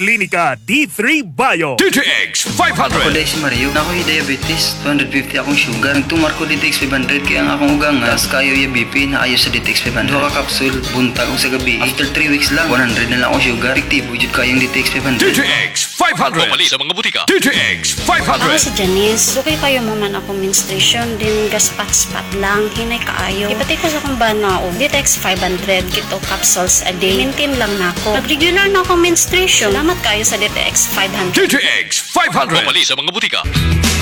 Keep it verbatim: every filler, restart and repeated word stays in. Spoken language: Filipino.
Klinika D three Bio. D T X five Ako hundred. dahil si Mario, na ako'y diabetes, two fifty akong sugar. Nagtumar ko D T X five hundred kaya ang akong ugang nga, kayo yung B P na ayos sa D T X five hundred. Duha ka kapsul, buntag ko sa gabi. After three weeks lang, one hundred na lang akong sugar. Efektibo jud kayong D T X five hundred. D T X five hundred. Pumali sa mga butika. D T X five Ako hundred. si Janice. Dugay kayo maman ako menstruation din gaspat-spat lang hinay kaayo. Ipatay ko sa kong bana og D T X five hundred kito capsules a day. Maintain lang nako. Nag-regular na ako menstruation. Salamat kayo sa D T X five hundred. D T X five hundred. Pumali sa mga butika.